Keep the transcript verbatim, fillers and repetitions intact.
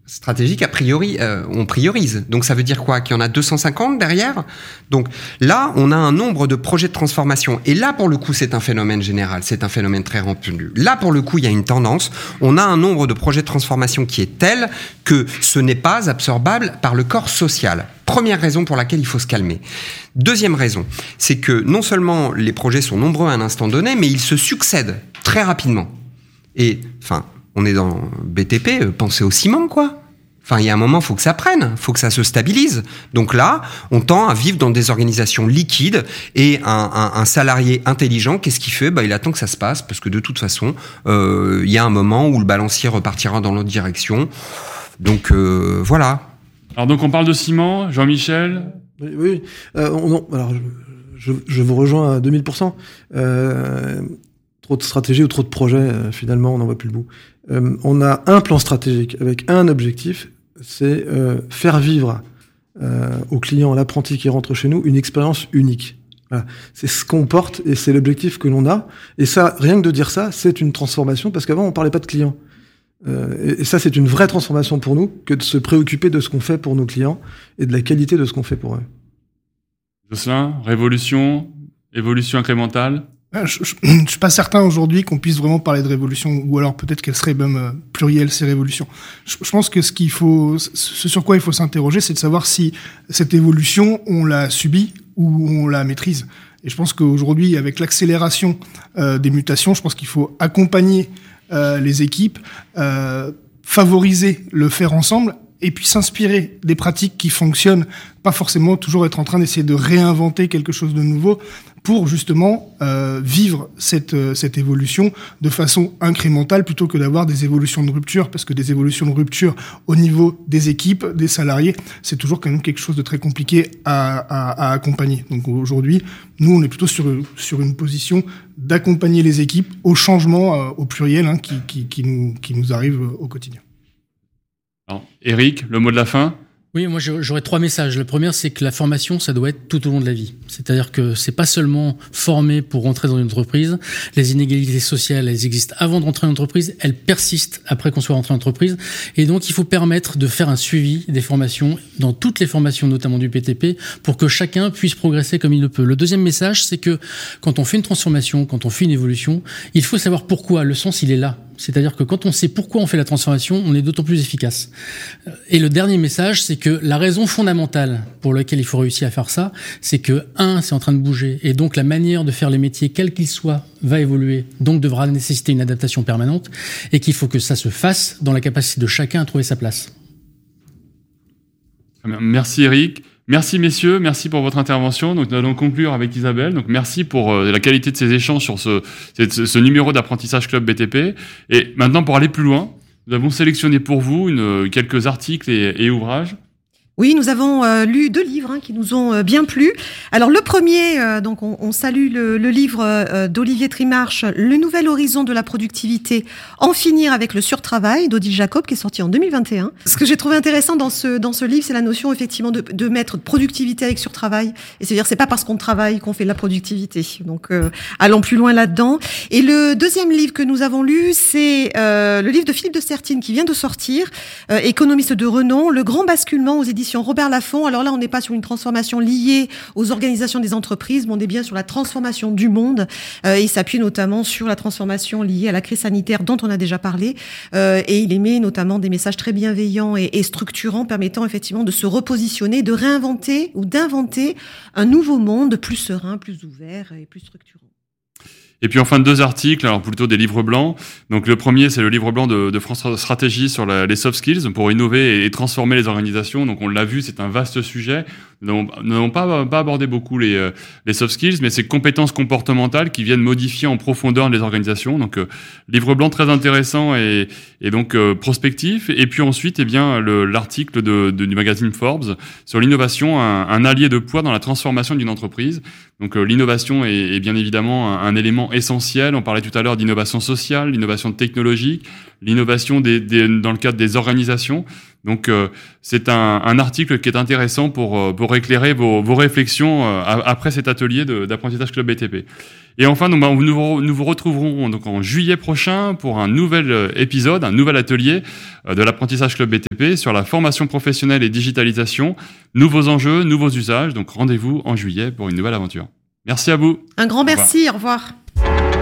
stratégique, a priori, euh, on priorise. Donc ça veut dire quoi? Qu'il y en a deux cent cinquante derrière? Donc là, on a un nombre de projets de transformation. Et là, pour le coup, c'est un phénomène général, c'est un phénomène très répandu. Là, pour le coup, il y a une tendance. On a un nombre de projets de transformation qui est tel que ce n'est pas absorbable par le corps social. Première raison pour laquelle il faut se calmer. Deuxième raison, c'est que non seulement les projets sont nombreux à un instant donné, mais ils se succèdent très rapidement. Et, enfin... On est dans B T P, pensez au ciment, quoi. Enfin, il y a un moment, il faut que ça prenne, il faut que ça se stabilise. Donc là, on tend à vivre dans des organisations liquides et un, un, un salarié intelligent, qu'est-ce qu'il fait? Bah, il attend que ça se passe parce que de toute façon, euh, il y a un moment où le balancier repartira dans l'autre direction. Donc euh, voilà. Alors donc on parle de ciment, Jean-Michel. Oui, oui. Euh, on, non, alors je, je, je vous rejoins à deux mille pour cent. Euh, trop de stratégies ou trop de projets, euh, finalement, on n'en voit plus le bout. Euh, on a un plan stratégique avec un objectif, c'est euh, faire vivre euh, aux clients, à l'apprenti qui rentre chez nous, une expérience unique. Voilà. C'est ce qu'on porte et c'est l'objectif que l'on a. Et ça, rien que de dire ça, c'est une transformation parce qu'avant, on parlait pas de clients. Euh, et, et ça, c'est une vraie transformation pour nous que de se préoccuper de ce qu'on fait pour nos clients et de la qualité de ce qu'on fait pour eux. Jocelyn, révolution, évolution incrémentale. Je, je, je suis pas certain aujourd'hui qu'on puisse vraiment parler de révolution, ou alors peut-être qu'elle serait même euh, plurielle, ces révolutions. Je, je pense que ce qu'il faut, ce sur quoi il faut s'interroger, c'est de savoir si cette évolution, on la subit ou on la maîtrise. Et je pense qu'aujourd'hui, avec l'accélération euh, des mutations, je pense qu'il faut accompagner euh, les équipes, euh, favoriser le faire ensemble, et puis s'inspirer des pratiques qui fonctionnent, pas forcément toujours être en train d'essayer de réinventer quelque chose de nouveau pour justement euh, vivre cette, euh, cette évolution de façon incrémentale plutôt que d'avoir des évolutions de rupture, parce que des évolutions de rupture au niveau des équipes, des salariés, c'est toujours quand même quelque chose de très compliqué à, à, à accompagner. Donc aujourd'hui, nous, on est plutôt sur, sur une position d'accompagner les équipes au changement, euh, au pluriel, hein, qui, qui, qui, nous, qui nous arrive au quotidien. Alors, Eric, le mot de la fin? Oui, moi j'aurais trois messages. Le premier, c'est que la formation, ça doit être tout au long de la vie. C'est-à-dire que c'est pas seulement former pour rentrer dans une entreprise. Les inégalités sociales, elles existent avant de rentrer dans l'entreprise, elles persistent après qu'on soit rentré dans l'entreprise. Et donc, il faut permettre de faire un suivi des formations, dans toutes les formations, notamment du P T P, pour que chacun puisse progresser comme il le peut. Le deuxième message, c'est que quand on fait une transformation, quand on fait une évolution, il faut savoir pourquoi. Le sens, il est là. C'est-à-dire que quand on sait pourquoi on fait la transformation, on est d'autant plus efficace. Et le dernier message, c'est que la raison fondamentale pour laquelle il faut réussir à faire ça, c'est que, un, c'est en train de bouger, et donc la manière de faire les métiers, quels qu'ils soient, va évoluer, donc devra nécessiter une adaptation permanente, et qu'il faut que ça se fasse dans la capacité de chacun à trouver sa place. Merci Eric. Merci messieurs, merci pour votre intervention. Donc nous allons conclure avec Isabelle. Donc merci pour euh, la qualité de ces échanges sur ce, ce, ce numéro d'apprentissage Club B T P. Et maintenant, pour aller plus loin, nous avons sélectionné pour vous une, quelques articles et, et ouvrages. Oui, nous avons euh, lu deux livres hein, qui nous ont euh, bien plu. Alors le premier, euh, donc on, on salue le, le livre euh, d'Olivier Trimarche, Le nouvel horizon de la productivité, en finir avec le surtravail, d'Odile Jacob, qui est sorti en deux mille vingt et un. Ce que j'ai trouvé intéressant dans ce dans ce livre, c'est la notion effectivement de, de mettre productivité avec surtravail. Et c'est-à-dire c'est pas parce qu'on travaille qu'on fait de la productivité. Donc euh, allons plus loin là-dedans. Et le deuxième livre que nous avons lu, c'est euh, le livre de Philippe de Sertine qui vient de sortir, euh, économiste de renom, Le grand basculement aux éditions Robert Laffont. Alors là, on n'est pas sur une transformation liée aux organisations des entreprises, mais on est bien sur la transformation du monde. Euh, il s'appuie notamment sur la transformation liée à la crise sanitaire dont on a déjà parlé. Euh, et il émet notamment des messages très bienveillants et, et structurants, permettant effectivement de se repositionner, de réinventer ou d'inventer un nouveau monde plus serein, plus ouvert et plus structurant. Et puis enfin deux articles, alors plutôt des livres blancs. Donc le premier, c'est le livre blanc de, de France Stratégie sur la, les soft skills pour innover et, et transformer les organisations. Donc on l'a vu, c'est un vaste sujet. Nous n'avons pas, pas abordé beaucoup les, les soft skills, mais ces compétences comportementales qui viennent modifier en profondeur les organisations. Donc, euh, livre blanc très intéressant et, et donc euh, prospectif. Et puis ensuite, eh bien, le, l'article de, de, du magazine Forbes sur l'innovation, un, un allié de poids dans la transformation d'une entreprise. Donc, euh, l'innovation est, est bien évidemment un, un élément essentiel. On parlait tout à l'heure d'innovation sociale, d'innovation technologique, l'innovation des, des, dans le cadre des organisations. Donc, euh, c'est un, un article qui est intéressant pour, pour éclairer vos, vos réflexions euh, après cet atelier de, d'apprentissage Club B T P. Et enfin, donc, bah, nous, nous vous retrouverons donc en juillet prochain pour un nouvel épisode, un nouvel atelier euh, de l'apprentissage Club B T P sur la formation professionnelle et digitalisation, nouveaux enjeux, nouveaux usages. Donc, rendez-vous en juillet pour une nouvelle aventure. Merci à vous. Un grand merci, au revoir. Au revoir.